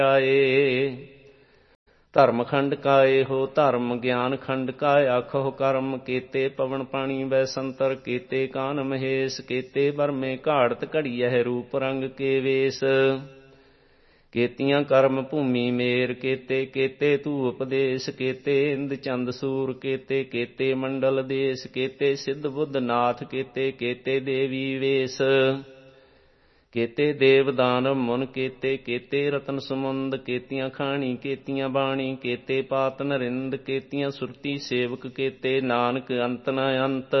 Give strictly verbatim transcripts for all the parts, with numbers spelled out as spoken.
ਆਏ। ਧਰਮ ਖੰਡ ਕਾਏ ਹੋ ਧਰਮ, ਗਿਆਨ ਖੰਡ ਕਾਇ ਆਖੋ ਕਰਮ। ਕੀਤੇ ਪਵਨ ਪਾਣੀ ਵੈ ਸੰਤਰ, ਕੀਤੇ ਕਾਨ ਮਹੇਸ਼। ਕੀਤੇ ਬਰਮੇ ਘਾੜਤ ਘੜੀਐ, ਰੂਪ ਰੰਗ ਕੇ ਵੇਸ। ਕੀਤੀਆਂ ਕਰਮ ਭੂਮੀ ਮੇਰ, ਕੀਤੇ ਕੀਤੇ ਤੂ ਉਪਦੇਸ਼। ਕੀਤੇ ਇੰਦ ਚੰਦ ਸੂਰ, ਕੀਤੇ ਕੀਤੇ ਮੰਡਲ ਦੇਸ਼। ਕੀਤੇ ਸਿੱਧ ਬੁੱਧ ਨਾਥ, ਕੀਤੇ ਕੀਤੇ ਦੇਵੀ ਵੇਸ। ਕੀਤੇ ਦੇਵ ਦਾਨਵ ਮੁਨ, ਕੀਤੇ ਕੀਤੇ ਰਤਨ ਸਮੁੰਦ। ਕੀਤੀਆਂ ਖਾਣੀ ਕੀਤੀਆਂ ਬਾਣੀ, ਕੀਤੇ ਪਾਤ ਨਰਿੰਦ। ਕੀਤੀਆਂ ਸੁਰਤੀ ਸੇਵਕ, ਕੀਤੇ ਨਾਨਕ ਅੰਤ ਨ ਅੰਤ।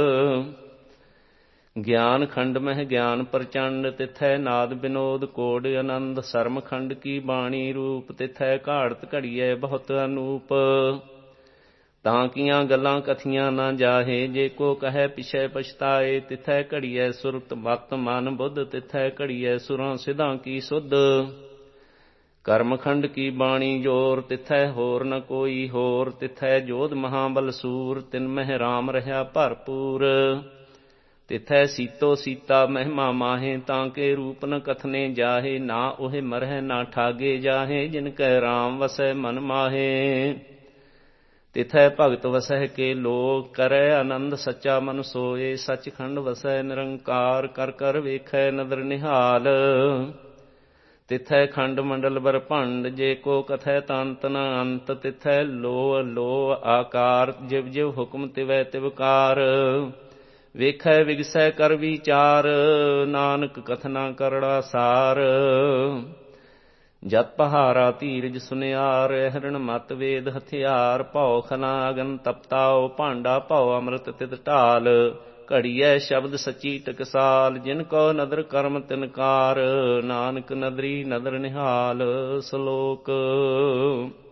ਗਿਆਨ ਖੰਡ ਮਹਿ ਗਿਆਨ ਪ੍ਰਚੰਡ, ਤਿਥੈ ਨਾਦ ਬਿਨੋਦ ਕੋਡ ਆਨੰਦ। ਸਰਮ ਖੰਡ ਕੀ ਬਾਣੀ ਰੂਪ, ਤਿਥੈ ਘਾੜਤ ਘੜੀਐ ਬਹੁਤ ਅਨੂਪ। ਤਾਂ ਕੀਆਂ ਗੱਲਾਂ ਕਥੀਆਂ ਨਾ ਜਾਹੇ, ਜੇ ਕੋ ਕਹੈ ਪਿਛੈ ਪਛਤਾਏ। ਤਿਥੈ ਘੜੀਐ ਸੁਰਤ ਮਤ ਮਨ ਬੁੱਧ, ਤਿਥੈ ਘੜੀਐ ਸੁਰਾਂ ਸਿਧਾਂ ਕੀ ਸੁਧ। ਕਰਮ ਖੰਡ ਕੀ ਬਾਣੀ ਜੋਰ, ਤਿਥੈ ਹੋਰ ਨ ਕੋਈ ਹੋਰ। ਤਿਥੈ ਜੋਧ ਮਹਾਬਲ ਸੂਰ, ਤਿਨ ਮਹਿ ਰਾਮ ਰਹਾ ਭਰਪੂਰ। ਤਿਥੈ ਸੀਤੋ ਸੀਤਾ ਮਹਿਮਾ ਮਾਹੇ, ਤਾਂ ਕੇ ਰੂਪ ਨ ਕਥਨੇ ਜਾਹੇ। ਨਾ ਉਹੇ ਮਰਹਿ ਨਾ ਠਾਗੇ ਜਾਹੇ, ਜਿਨ ਕੈ ਰਾਮ ਵਸੈ ਮਨ ਮਾਹੇ। ਤਿਥੈ ਭਗਤ ਵਸਹਿ ਕੇ ਲੋਕ, ਕਰੈ ਆਨੰਦ ਸੱਚਾ ਮਨ ਸੋਏ। ਸੱਚ ਖੰਡ ਵਸੈ ਨਿਰੰਕਾਰ, ਕਰ ਕਰ ਵੇਖੈ ਨਦਰ ਨਿਹਾਲ। ਤਿਥੈ ਖੰਡ ਮੰਡਲ ਬਰਭੰਡ, ਜੇ ਕੋ ਕਥੈ ਤੰਤ ਨ ਅੰਤ। ਤਿਥੈ ਲੋ ਲੋ ਆਕਾਰ, ਜਿਵ ਜਿਵ ਹੁਕਮ ਤਿਵੈ ਤਿਵਕਾਰ। ਵੇਖੈ ਵਿਗਸੈ ਕਰ ਵਿਚਾਰ, ਨਾਨਕ ਕਥਨਾ ਕਰੜਾ ਸਾਰ। ਜਤ ਪਹਾਰਾ ਧੀਰਜ ਸੁਨਿਆਰ, ਹਰਣ ਮਤ ਵੇਦ ਹਥਿਆਰ। ਭਉ ਖਨਾ ਅਗਨ ਤਪਤਾਉ, ਭਾਂਡਾ ਭਉ ਅੰਮ੍ਰਿਤ ਤਿਤ ਢਾਲ। ਘੜੀਐ ਸ਼ਬਦ ਸੱਚੀ ਟਕਸਾਲ, ਜਿਨ ਕੋ ਨਦਰ ਕਰਮ ਤਿਨਕਾਰ। ਨਾਨਕ ਨਦਰੀ ਨਦਰ ਨਿਹਾਲ। ਸਲੋਕ